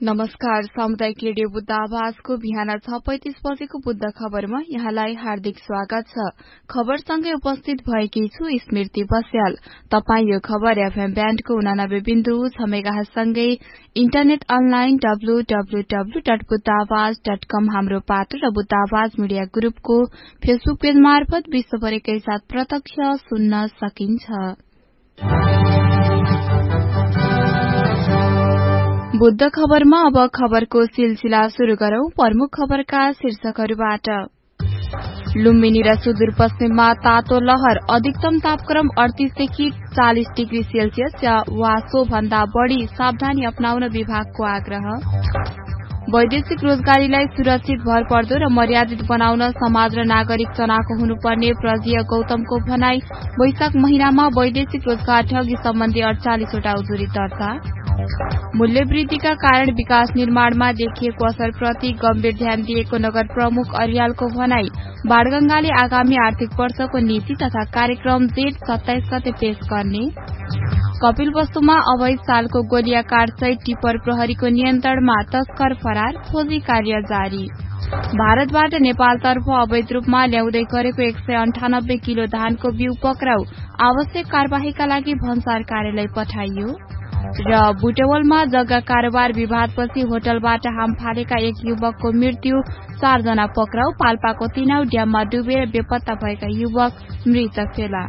नमस्कार। सामुदायिक रेडियो बुद्ध आवाजको बिहान 6:35 बजेको बुद्ध खबरमा यहाँलाई हार्दिक स्वागत छ। खबरसँगै उपस्थित भएकी छु स्मृति बस्याल। तपाई यो खबर एफएम ब्यान्डको 89.6 मेगाहर्जसँगै इन्टरनेट अनलाइन www.buddhaawaz.com हाम्रो पात्र र बुद्ध आवाज मिडिया ग्रुपको फेसबुक पेज मार्फत विश्वभरिकै साथ प्रत्यक्ष सुन्न सकिन्छ। बुद्ध खबरमा अब खबरको सिलसिला शुरू गरौं। प्रमुख खबरका शीर्षकहरूबाट। लुम्बिनी र सुदूरपश्चिममा तातो लहर, अधिकतम तापक्रम 38 देखि 40 डिग्री सेल्सियस वा सो भन्दा बढ़ी, सावधानी अपनाउन विभागको आग्रह। वैदेशिक रोजगारीलाई सुरक्षित, भरपर्दो र मर्यादित बनाउन समाज र नागरिक चनाखो हुनुपर्ने प्रज्ञ गौतमको भनाई। वैशाख महिनामा वैदेशिक रोजगार ठगी सम्बन्धी 48 वटा उजुरी दर्ता। मूल्य वृद्धिका कारण विकास निर्माणमा देखिएको असरप्रति गम्भीर ध्यान दिएको नगर प्रमुख अर्यालको भनाई। बाणगंगाले आगामी आर्थिक वर्षको नीति तथा कार्यक्रम जेठ 27 गते पेश गर्ने। कपिलवस्तुमा अवैध सालको गोलियाकाट सहित टिप्पर प्रहरीको नियन्त्रणमा, तस्कर फरार, खोजी कार्य जारी। भारतबाट नेपालतर्फ अवैध रूपमा ल्याउँदै गरेको 198 किलो धानको बिउ पक्राउ, आवश्यक कार्यवाहीका लागि भन्सार कार्यालय पठाइयो। र बुटेवलमा जग्गा कारोबार विवादपछि होटलबाट हाम फालेका एक युवकको मृत्यु, 4 जना पक्राउ। पाल्पाको तिनाउ ड्याममा डुबेर बेपत्ता भएका युवक मृत फेला।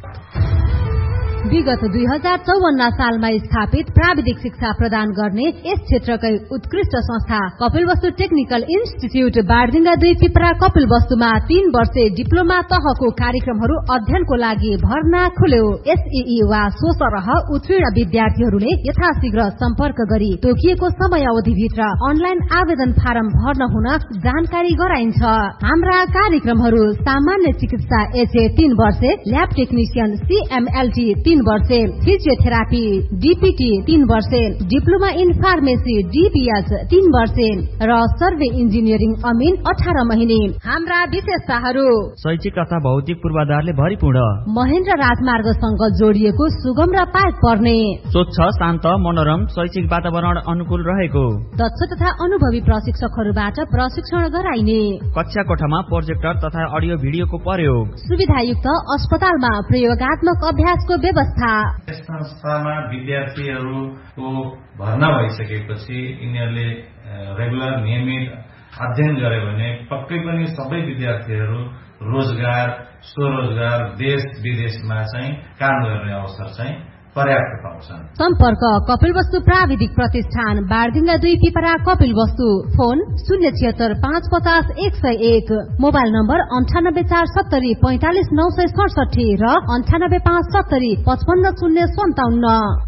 विगत 2054 सालमा स्थापित प्राविधिक शिक्षा प्रदान गर्ने यस क्षेत्रकै उत्कृष्ट संस्था कपिलवस्तु टेक्निकल इन्स्टिच्युट बारदिंगा 2 पिपरा कपिलवस्तुमा 3 वर्षे डिप्लोमा तहको कार्यक्रमहरू अध्ययनको लागि भर्ना खुल्यो। एसईई वा सोसरह उत्तीर्ण विद्यार्थीहरूले यथाशीघ्र सम्पर्क गरी तोकिएको समयावधिभित्र अनलाइन आवेदन फारम भर्न हुन जानकारी गराइन्छ। हाम्रा कार्यक्रमहरू सामान्य चिकित्सा एचए 3 वर्षे, ल्याब टेक्निशियन सीएमएलटी 3 वर्षे, फिजियोथेरापी डीपीटी 3 वर्षे, डिप्लोमा इन फार्मेसी डीपीएच 3 वर्षे र सर्वे इन्जिनियरिङ अमिन 18 महिने। हाम्रा विशेषताहरू: शैक्षिक तथा भौतिक पूर्वाधारले भरिपूर्ण, महेन्द्र राजमार्गसँग जोडिएको सुगम र पाइक पर्ने, स्वच्छ, शान्त, मनोरम शैक्षिक वातावरण अनुकूल रहेको, दक्ष तथा अनुभवी प्रशिक्षकहरूबाट प्रशिक्षण गराइने, कक्षा कोठामा प्रोजेक्टर तथा अडियो भिडियोको प्रयोग, सुविधायुक्त अस्पतालमा प्रयोगात्मक अभ्यासको व्यवस्था। यस संस्थामा विद्यार्थीहरूको भर्ना भइसकेपछि यिनीहरूले रेगुलर नियमित अध्ययन गरे भने पक्कै पनि सबै विद्यार्थीहरू रोजगार, स्वरोजगार, देश विदेशमा चाहिँ काम गर्ने अवसर चाहिँ पर्याप्त पाउँछन्। सम्पर्क कपिलवस्तु प्राविधिक प्रतिष्ठान बारदिंगा 2 Pipra Kapilvastu. Phone 076 550 101, mobile number 98470 45 967 र 98570 55 057।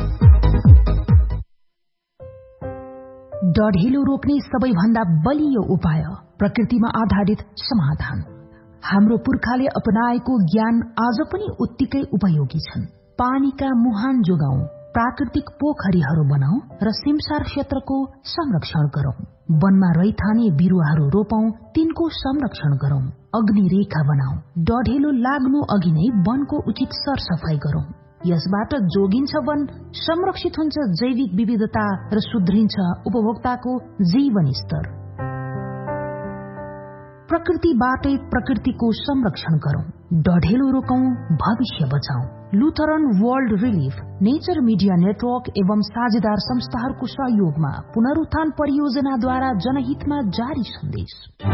डढेलो रोक्ने सबैभन्दा बलियो उपाय प्रकृतिमा आधारित समाधान। हाम्रो पुर्खाले अपनाएको ज्ञान आज पनि उत्तिकै उपयोगी छन्। पानीका मुहान जोगाउँ, प्राकृतिक पोखरीहरू बनाऊ र सिमसार क्षेत्रको संरक्षण गरौं। वनमा रैथाने बिरुवाहरू रोपौं, तिनको संरक्षण गरौं। अग्नि रेखा बनाऊ, डढेलो लाग्नु अघि नै वनको उचित सरसफाई गरौं। यसबाट जोगिन्छ वन, संरक्षित हुन्छ जैविक विविधता र सुध्रिन्छ उपभोक्ताको जीवन स्तर। प्रकृतिबाटै प्रकृतिको संरक्षण गरौं, डढेलो रोकौं, भविष्य बचाऊ। Lutheran world relief, nature media network एवं साझेदार संस्थाहरूको सहयोगमा पुनरुत्थान परियोजनाद्वारा जनहितमा जारी सन्देश।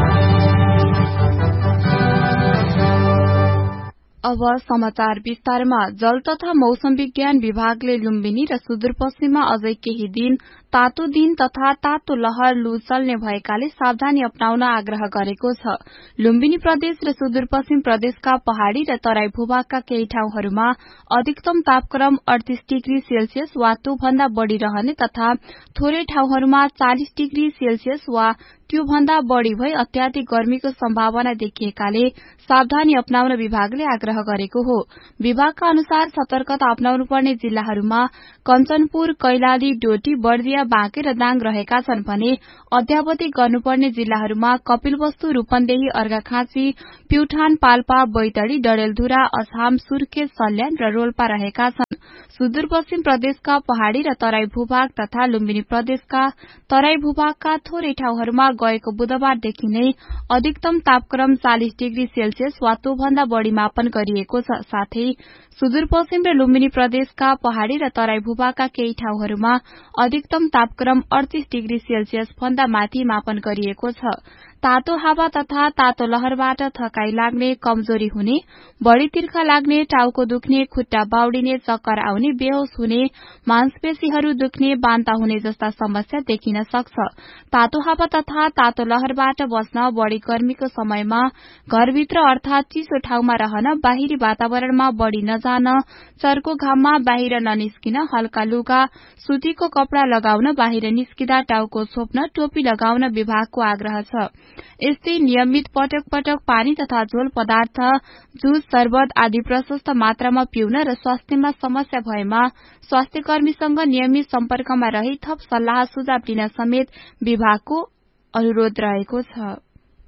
अब समाचार विस्तारमा। जल तथा मौसम विज्ञान विभागले लुम्बिनी र सुदूरपश्चिममा अझै केही दिन तातो दिन तथा तातो लहर लू चल्ने भएकाले सावधानी अपनाउन आग्रह गरेको छ। लुम्बिनी प्रदेश र सुदूरपश्चिम प्रदेशका पहाड़ी र तराई भूभागका केही ठाउँहरूमा अधिकतम तापक्रम 38 डिग्री सेल्सियस वा त्योभन्दा बढ़ी रहने तथा थोरै ठाउँहरूमा 40 डिग्री सेल्सियस वा त्योभन्दा बढ़ी भई अत्याधिक गर्मीको सम्भावना देखिएकाले सावधानी अपनाउन विभागले आग्रह गरेको हो। विभागका अनुसार सतर्कता अपनाउनुपर्ने जिल्लाहरूमा कञ्चनपुर, कैलाली, डोटी, बर्दिया, बाँके र दाङ रहेका छन् भने अध्यावधि गर्नुपर्ने जिल्लाहरूमा कपिलवस्तु, रूपन्देही, अर्घाखाँची, प्युठान, पाल्पा, बैतडी, डडेलधुरा, अछाम, सुर्खेत, सल्यान र रोल्पा रहेका छन्। सुदूरपश्चिम प्रदेशका पहाड़ी र तराई भूभाग तथा लुम्बिनी प्रदेशका तराई भूभागका थोरै ठाउँहरूमा गएको बुधबारदेखि नै अधिकतम तापक्रम 40 डिग्री सेल्सियस वा त्योभन्दा बढ़ी मापन गरिएको छ। साथै सुदूरपश्चिम र लुम्बिनी प्रदेशका पहाड़ी र तराई भूभागका केही ठाउँहरूमा अधिकतम तापक्रम 38 डिग्री सेल्सियस भन्दा माथि मापन गरिएको छ। तातो हावा तथा तातो लहरबाट थकाई लाग्ने, कमजोरी हुने, बढ़ी तिर्खा लाग्ने, टाउको दुख्ने, खुट्टा बाउडिने, चक्कर आउने, बेहोस हुने, मांसपेशीहरू दुख्ने, बान्ता हुने जस्ता समस्या देखिन सक्छ। तातो हावा तथा तातो लहरबाट बच्न बढ़ी गर्मीको समयमा घरभित्र अर्थात चिसो ठाउँमा रहन, बाहिरी वातावरणमा बढ़ी नजान, चर्को घाममा बाहिर ननिस्किन, हल्का लुगा, सुतीको कपड़ा लगाउन, बाहिर निस्किँदा टाउको छोप्न, टोपी लगाउन विभागको आग्रह छ। यस्तै नियमित पटक पटक पानी तथा झोल पदार्थ, जुस, शरबत आदि प्रशस्त मात्रामा पिउन र स्वास्थ्यमा समस्या भएमा स्वास्थ्यकर्मीसँग नियमित सम्पर्कमा रही थप सल्लाह सुझाव दिन समेत विभागको अनुरोध रहेको छ।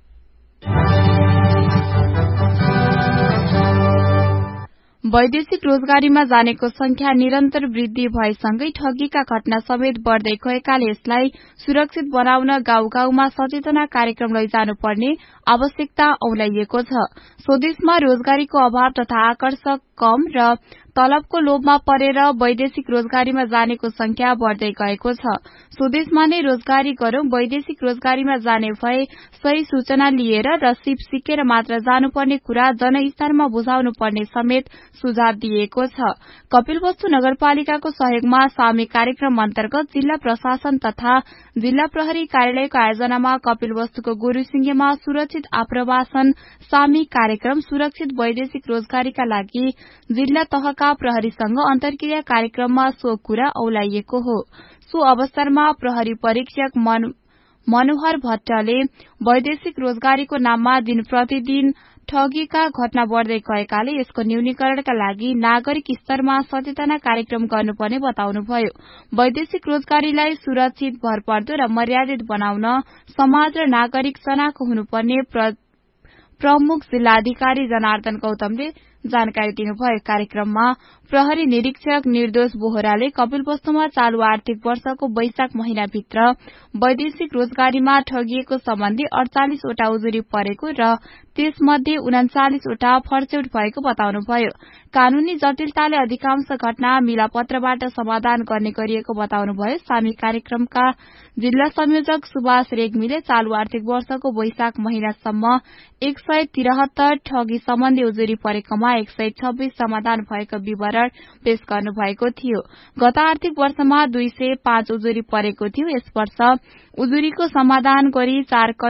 वैदेशिक रोजगारीमा जानेको संख्या निरन्तर वृद्धि भएसँगै ठगीका घटना समेत बढ़दै गएकाले यसलाई सुरक्षित बनाउन गाउँ गाउँमा सचेतना कार्यक्रम लैजानुपर्ने आवश्यकता औलाइएको छ। स्वदेशमा रोजगारीको अभाव तथा आकर्षक कम र तलबको लोभमा परेर वैदेशिक रोजगारीमा जानेको संख्या बढ़दै गएको छ। स्वदेशमा नै रोजगारी गरौं, वैदेशिक रोजगारीमा जाने भए सही सूचना लिएर र सिप सिकेर मात्र जानुपर्ने कुरा जनस्तरमा बुझाउनु पर्ने समेत सुझाव दिएको छ। कपिलवस्तु नगरपालिकाको सहयोगमा सामी कार्यक्रम अन्तर्गत जिल्ला प्रशासन तथा जिल्ला प्रहरी कार्यालयको आयोजनामा कपिलवस्तुको गुरूसिंहेमा सुरक्षित आप्रवासन सामी कार्यक्रम सुरक्षित वैदेशिक रोजगारीका लागि जिल्ला तहका प्रहरीसँग अन्तर्क्रिया कार्यक्रममा सो कुरा औलाइएको हो। सो अवसरमा प्रहरी परीक्षक मनोहर भट्टले वैदेशिक रोजगारीको नाममा दिन प्रतिदिन ठगीका घटना बढ़दै गएकाले यसको न्यूनीकरणका लागि नागरिक स्तरमा सचेतना कार्यक्रम गर्नुपर्ने बताउनुभयो। वैदेशिक रोजगारीलाई सुरक्षित, भरपर्दो र मर्यादित बनाउन समाज र नागरिक सनाको हुनुपर्ने प्रमुख जिल्लाधिकारी जनार्दन गौतमले जानकारी दिनुभयो। कार्यक्रममा प्रहरी निरीक्षक निर्दोष बोहराले कपिलवस्तुमा चालू आर्थिक वर्षको वैशाख महिनाभित्र वैदेशिक रोजगारीमा ठगिएको सम्बन्धी 48 वटा उजुरी परेको र त्यसमध्ये 39 वटा फर्चौट भएको बताउनुभयो। कानूनी जटिलताले अधिकांश घटना मिलापत्रबाट समाधान गर्ने गरिएको बताउनुभयो। सामी कार्यक्रमका जिल्ला संयोजक सुभाष रेग्मीले चालू आर्थिक वर्षको वैशाख महिनासम्म 173 ठगी सम्बन्धी उजुरी परेकोमा 126 समाधान भएको विवरण पेश गर्नुभएको थियो। गत आर्थिक वर्षमा 205 उजुरी परेको थियो। यस वर्ष उजुरीको समाधान गरी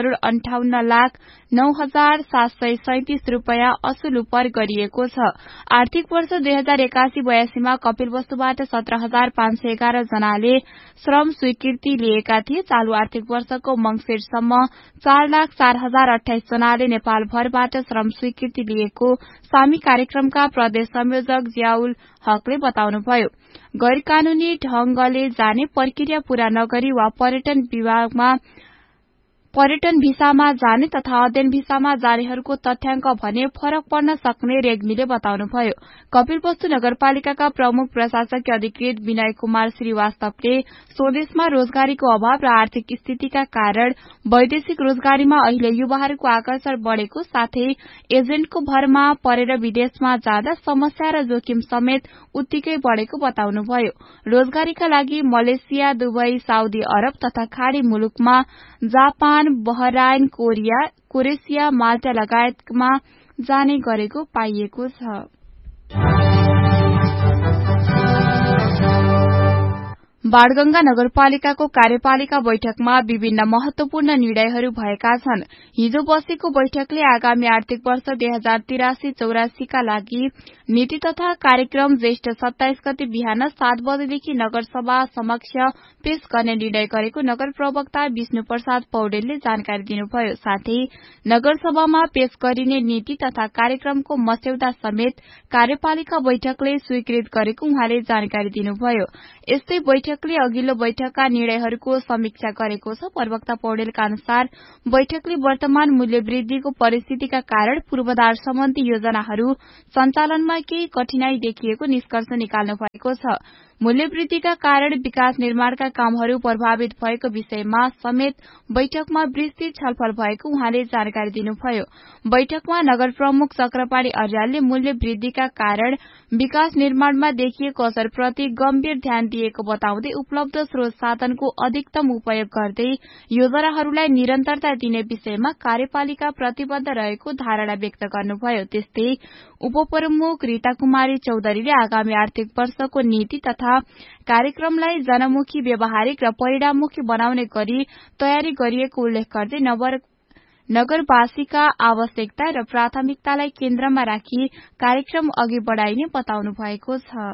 4,58,09,737 रूपियाँ असुल उपर गरिएको छ। आर्थिक वर्ष 2081-82 मा कपिलवस्तुबाट 17,511 जनाले श्रम स्वीकृति लिएका थिए। चालू आर्थिक वर्षको मंगिरसम्म 4,04,028 जनाले नेपालभरबाट श्रम स्वीकृति लिएको सामी कार्यक्रमका प्रदेश संयोजक जियाउल हकले बताउनुभयो। गैर कानूनी ढंगले जाने, प्रक्रिया पूरा नगरी वा पर्यटन भिसामा जाने तथा अध्ययन भिसामा जानेहरूको तथ्याङ्क भने फरक पर्न सक्ने रेग्मीले बताउनुभयो। कपिलवस्तु नगरपालिकाका प्रमुख प्रशासकीय अधिकृत विनय कुमार श्रीवास्तवले स्वदेशमा रोजगारीको अभाव र आर्थिक स्थितिका कारण वैदेशिक रोजगारीमा अहिले युवाहरूको आकर्षण बढ़ेको साथै एजेन्टको भरमा परेर विदेशमा जाँदा समस्या र जोखिम समेत उत्तिकै बढ़ेको बताउनुभयो। रोजगारीका लागि मलेसिया, दुबई, साउदी अरब तथा खाड़ी मुलुकमा जापान, बहराइन, कोरिया, क्रोएसिया, माल्टा लगायतमा जाने गरेको पाइएको छ। बाणगंगा नगरपालिकाको कार्यपालिका बैठकमा विभिन्न महत्वपूर्ण निर्णयहरू भएका छन्। हिजो बसेको बैठकले आगामी आर्थिक वर्ष 2083-84 का लागि नीति तथा कार्यक्रम ज्येष्ठ 27 गते बिहान 7 बजेदेखि नगरसभा समक्ष पेश गर्ने निर्णय गरेको नगर प्रवक्ता विष्णु प्रसाद पौडेलले जानकारी दिनुभयो। साथै नगरसभामा पेश गरिने नीति तथा कार्यक्रमको मस्यौदा समेत कार्यपालिका बैठकले स्वीकृत गरेको उहाँले जानकारी दिनुभयो। यस्तै बैठक बैठकले अघिल्लो बैठकका निर्णयहरूको समीक्षा गरेको छ। प्रवक्ता पौडेलका अनुसार बैठकले वर्तमान मूल्य वृद्धिको परिस्थितिका कारण पूर्वाधार सम्बन्धी योजनाहरू सञ्चालनमा केही कठिनाई देखिएको निष्कर्ष निकाल्नु भएको छ। मूल्य वृद्धिका कारण विकास निर्माणका कामहरू प्रभावित भएको विषयमा समेत बैठकमा विस्तृत छलफल भएको उहाँले जानकारी दिनुभयो। बैठकमा नगर प्रमुख चक्रपाणी अर्यालले मूल्य वृद्धिका कारण विकास निर्माणमा देखिएको असरप्रति गम्भीर ध्यान दिएको बताउँदै उपलब्ध स्रोत साधनको अधिकतम उपयोग गर्दै योजनाहरूलाई निरन्तरता दिने विषयमा कार्यपालिका प्रतिबद्ध रहेको धारणा व्यक्त गर्नुभयो। त्यस्तै उपप्रमुख रीता कुमारी चौधरीले आगामी आर्थिक वर्षको नीति तथा कार्यक्रमलाई जनमुखी व्यावहारिक र परिणाममुखी बनाउने गरी तयारी गरिएको उल्लेख गर्दै नगरवासीका आवश्यकता र प्राथमिकतालाई केन्द्रमा राखी कार्यक्रम अघि बढ़ाइने बताउनु भएको छ।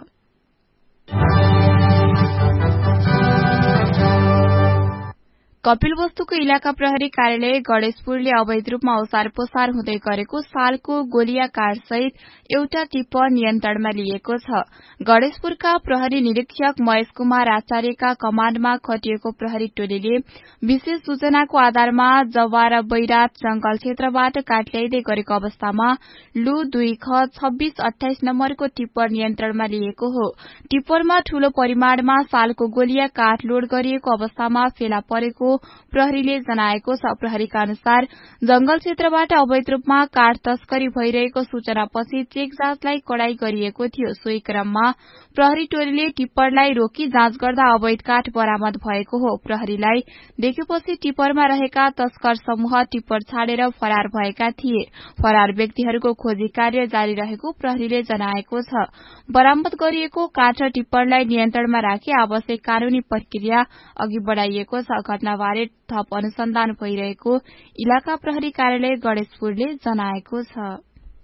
कपिलवस्तुको इलाका प्रहरी कार्यालय गणेशपुरले अवैध रूपमा ओसार पोसार हुँदै गरेको सालको गोलिया कारसहित एउटा टिप्पर नियन्त्रणमा लिएको छ। गणेशपुरका प्रहरी निरीक्षक महेश कुमार आचार्यका कमाण्डमा खटिएको प्रहरी टोलीले विशेष सूचनाको आधारमा जवारा बैरात जंगल क्षेत्रबाट काठ ल्याइदै गरेको अवस्थामा लु 2ख2628 नम्बरको टिप्पर नियन्त्रणमा लिएको हो। टिप्परमा ठूलो परिमाणमा सालको गोलिया काठ लोड गरिएको अवस्थामा फेला परेको प्रहरीले जनाएको छ। प्रहरीका अनुसार जंगल क्षेत्रबाट अवैध रूपमा काठ तस्करी भइरहेको सूचनापछि चेक जाँचलाई कडाई गरिएको थियो। सोही क्रममा प्रहरी टोलीले टिप्परलाई रोकी जाँच गर्दा अवैध काठ बरामद भएको हो। प्रहरीलाई देखेपछि टिप्परमा रहेका तस्कर समूह टिप्पर छाडेर फरार भएका थिए। फरार व्यक्तिहरूको खोजी कार्य जारी रहेको प्रहरीले जनाएको छ। बरामद गरिएको काठ र टिप्परलाई नियन्त्रणमा राखी आवश्यक कानूनी प्रक्रिया अघि बढ़ाइएको छ। घटनाबारे थप अनुसन्धान भइरहेको इलाका प्रहरी कार्यालय गणेशपुरले जनाएको छ।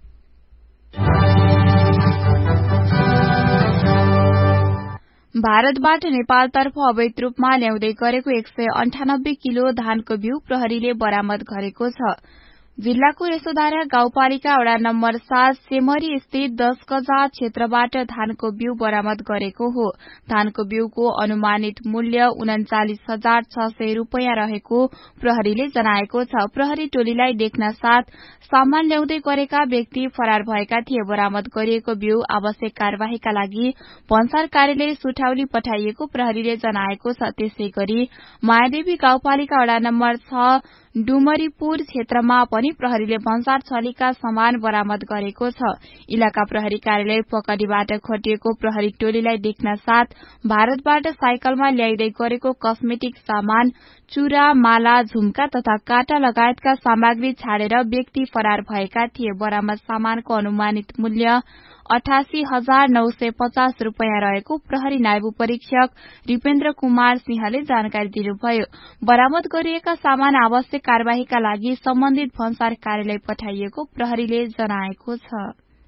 भारतबाट नेपालतर्फ अवैध रूपमा ल्याउँदै गरेको 198 किलो धानको बिउ प्रहरीले बरामद गरेको छ। जिल्लाको यशोधारा गाउँपालिका वडा नम्बर 7 सेमरी स्थित 10 गजा क्षेत्रबाट धानको बिउ बरामद गरेको हो। धानको बिउको अनुमानित मूल्य 39,600 रूपियाँ रहेको प्रहरीले जनाएको छ। प्रहरी टोलीलाई देख्न साथ सामान ल्याउँदै गरेका व्यक्ति फरार भएका थिए। बरामद गरिएको बिउ आवश्यक कार्यवाहीका लागि भन्सार कार्यालय सुठौली पठाइएको प्रहरीले जनाएको छ। त्यसै गरी मायादेवी गाउँपालिका वडा नम्बर 6 डुमरीपुर क्षेत्रमा पनि प्रहरीले भन्सार छलीका सामान बरामद गरेको छ। इलाका प्रहरी कार्यालय पकड़ीबाट खटिएको प्रहरी टोलीलाई देख्न साथ भारतबाट साइकलमा ल्याइदै गरेको कस्मेटिक सामान, चूरा, माला, झुम्का तथा काटा लगायतका सामग्री छाडेर व्यक्ति फरार भएका थिए। बरामद सामानको अनुमानित मूल्य 88,950 रूपियाँ रहेको प्रहरी नायब परीक्षक रिपेन्द्र कुमार सिंहले जानकारी दिनुभयो। बरामद गरिएका सामान आवश्यक कार्यवाहीका लागि सम्बन्धित भन्सार कार्यालय पठाइएको प्रहरीले जनाएको छ।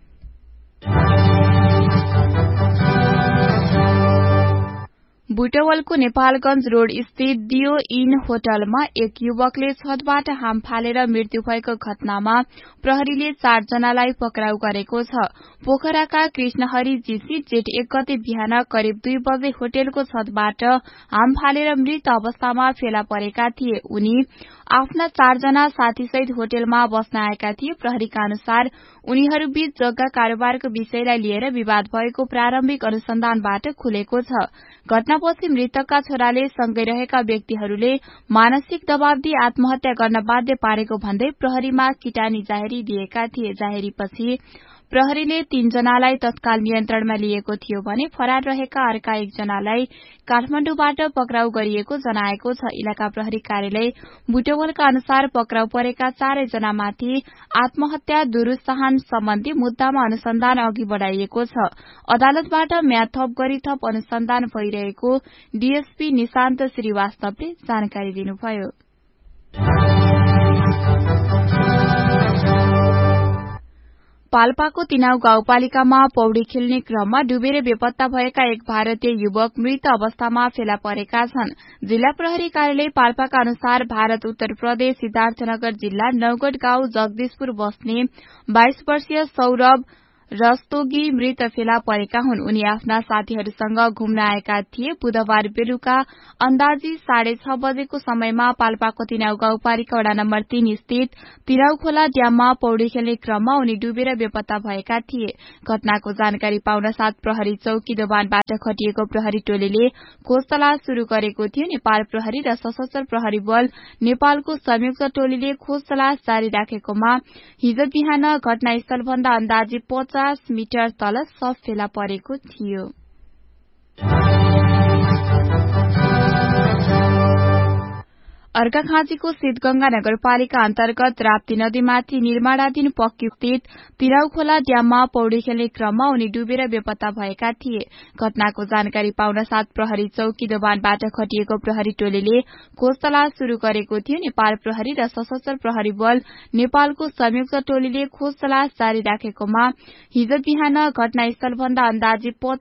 बुटवलको नेपालगंज रोड स्थित दियो इन होटलमा एक युवकले छतबाट हाम फालेर मृत्यु भएको घटनामा प्रहरीले 4 जनालाई पक्राउ गरेको छ। पोखराका कृष्णहरि जीसी जेठ 1 गते बिहान करिब 2 बजे होटलको छतबाट हाम फालेर मृत अवस्थामा फेला परेका थिए। उनी आफ्ना 4 जना साथीसहित होटलमा बस्न आएका थिए। प्रहरीका अनुसार उनीहरूबीच जग्गा कारोबारको विषयलाई लिएर विवाद भएको प्रारम्भिक अनुसन्धानबाट खुलेको छ। घटनापछि मृतकका छोराले सँगै रहेका व्यक्तिहरूले मानसिक दबाव दिई आत्महत्या गर्न बाध्य पारेको भन्दै प्रहरीमा किटानी जाहेरी दिएका थिए। जाहेरीपछि प्रहरीले 3 जनालाई तत्काल नियन्त्रणमा लिएको थियो भने फरार रहेका अर्का 1 जनालाई काठमाडौँबाट पक्राउ गरिएको जनाएको छ। इलाका प्रहरी कार्यालय बुटवलका अनुसार पक्राउ परेका 4 जनामाथि आत्महत्या दुरुत्साहन सम्बन्धी मुद्दामा अनुसन्धान अघि बढ़ाइएको छ। अदालतबाट म्याद थप गरी थप अनुसन्धान भइरहेको डीएसपी निशान्त श्रीवास्तवले जानकारी दिनुभयो। पाल्पाको तिनाउ गाउँपालिकामा पौडी खेल्ने क्रममा डुबेर बेपत्ता भएका एक भारतीय युवक मृत अवस्थामा फेला परेका छन्। जिल्ला प्रहरी कार्यालय पाल्पाका अनुसार भारत उत्तर प्रदेश सिद्धार्थनगर जिल्ला नौगढ़ गाउँ जगदीशपुर बस्ने 22 वर्षीय सौरभ रस्तोगी मृत फेला परेका हुन्। उनी आफ्ना साथीहरूसँग घुम्न आएका थिए। बुधबार बेलुका अन्दाजी 6:30 बजेको समयमा पाल्पाको तिनाउ गाउँपालिका वडा नम्बर 3 स्थित तिराउ खोला ड्याममा पौडी खेल्ने क्रममा उनी डुबेर बेपत्ता भएका थिए। घटनाको जानकारी पाउन साथ प्रहरी चौकी दोभानबाट खटिएको प्रहरी टोलीले खोज तलास शुरू गरेको थियो। नेपाल प्रहरी र सशस्त्र प्रहरी बल नेपालको संयुक्त टोलीले खोज तलास जारी राखेकोमा हिजो बिहान घटनास्थलभन्दा अन्दाजी 50 मिटर तल शव फेला परेको थियो। अर्घाखाँचीको शीतगंगा नगरपालिका अन्तर्गत राप्ती नदीमाथि निर्माणाधीन पक्की स्थित तिराउ खोला ड्याममा पौडी खेल्ने क्रममा उनी डुबेर बेपत्ता भएका थिए। घटनाको जानकारी पाउन साथ प्रहरी चौकी दोभानबाट खटिएको प्रहरी टोलीले खोज तलास शुरू गरेको थियो। नेपाल प्रहरी र सशस्त्र प्रहरी बल नेपालको संयुक्त टोलीले खोज तलास जारी राखेकोमा हिजो बिहान घटनास्थलभन्दा अन्दाजी